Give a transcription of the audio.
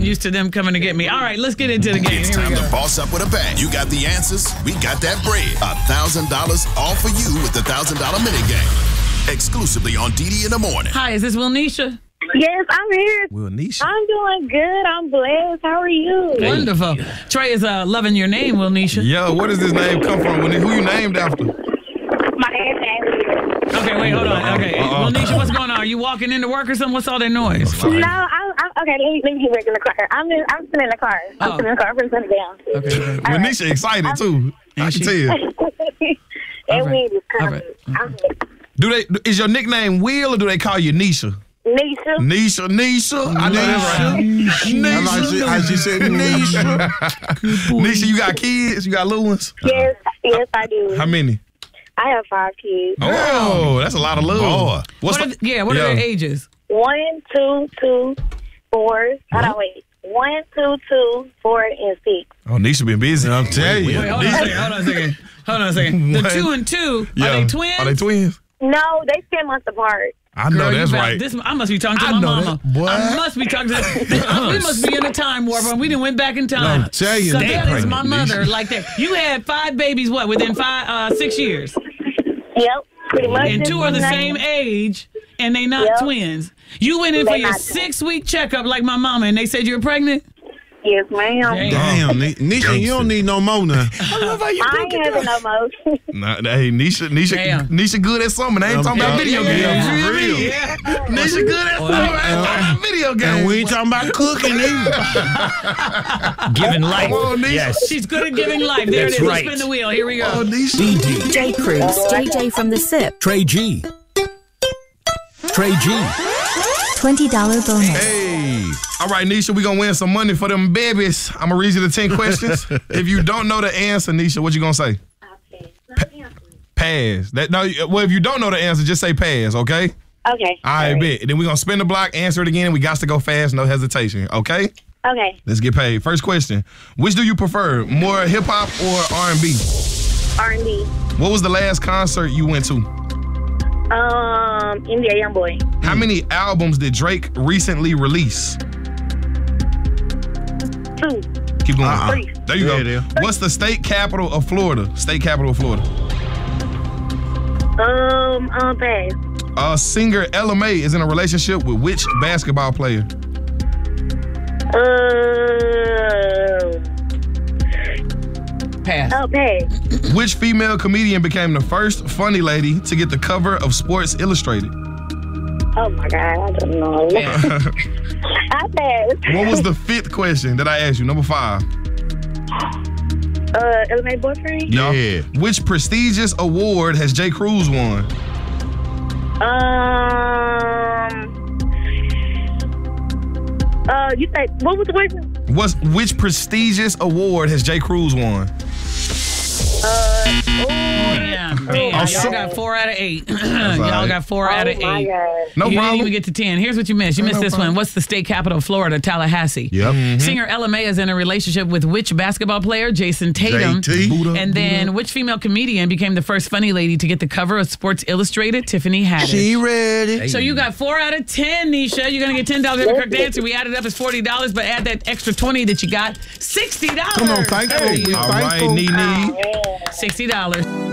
I'm used to them coming to get me. All right, let's get into the game. It's time to boss up with a bang. You got the answers. We got that bread. $1,000 all for you with the $1,000 minigame. Exclusively on DD in the Morning. Hi, is this Wilnisha? Yes, I'm here. Wilnisha. I'm doing good. I'm blessed. How are you? Wonderful. Trey is loving your name, Wilnisha. Yo, where does this name come from? Who you named after? My aunt's name. Okay, wait, hold on. Okay, Wilnisha, what's going on? Are you walking into work or something? What's all that noise? No, I'm okay. Let me get back in the car. I'm sitting in the car. I'm sitting in the car. I'm putting it down. Okay. Wilnisha excited too. I can tell. And we just All coming. right. Is your nickname Will or do they call you Nisha? Nisha. Nisha. I know that's right. Nisha. How she said Nisha. Nisha, you got kids? You got little ones? Yes, I do. How many? I have 5 kids. Oh, that's a lot of love. What are their ages? 1, 2, 2, 4. Hold on, wait. 1, 2, 2, 4, and 6. Oh, Nisha been busy. I'm telling you. Wait, hold on a second. The 2 and 2, are they twins? Are they twins? No, they 10 months apart. I know that's right. I must be talking to my mama. I must be talking to we must be in a time warp. We done went back in time. I'm telling you, so they that is pregnant, my mother Nisha. like that. You had 5 babies, within 6 years? Yep, pretty much. And 2 are the same age, and they not twins. You went in for your 6-week checkup like my mama, and they said you were pregnant? Yes, ma'am. Damn, Nisha, you don't need no more now. I ain't having no more. Hey, Nisha good at something. They ain't talking about video games. Yeah, You for hear me? real. Nisha good at something. They ain't talking about video games. And we ain't talking about cooking either. Giving life. Come on, Nisha. Yes. She's good at giving life. There That's it is. right. Let's spin the wheel. Here we go. Oh, Nisha. DD. J. Cruz, JJ from the SIP. Trey G. Trey G. $20 bonus. Hey. All right, Nisha, we going to win some money for them babies. I'm going to read you the 10 questions. If you don't know the answer, Nisha, what you going to say? Pass. Well, if you don't know the answer, just say pass, okay? Okay. All right, bet. Then we're going to spin the block, answer it again, and we got to go fast, no hesitation, okay? Okay. Let's get paid. First question. Which do you prefer, more hip-hop or R&B? R&B. What was the last concert you went to? NBA Youngboy. How many albums did Drake recently release? 2. Keep going. 3. There you Yeah, go. there. What's the state capital of Florida? State capital of Florida. Pass. Singer Ella Mai is in a relationship with which basketball player? Pass. Pass. Which female comedian became the first funny lady to get the cover of Sports Illustrated? Oh my God, I don't know. I pass. What was the 5th question that I asked you? Number 5. LMA boyfriend? Yeah. Which prestigious award has J. Cruz won? You said, what was the question? Which prestigious award has J. Cruz won? Y'all got 4 out of 8. Y'all got 4 out of 8. My God. No You didn't problem. even get to 10. Here's what you missed. You missed this one. What's the state capital of Florida? Tallahassee. Yep. Singer Ella Mai is in a relationship with which basketball player? Jason Tatum. JT. And then which female comedian became the first funny lady to get the cover of Sports Illustrated? Tiffany Haddish. She ready. So you got 4 out of 10, Nisha. You're going to get $10 every correct answer. We added up as $40, but add that extra 20 that you got. $60. Come on, thank you. We All right, thankful. Nene. $60.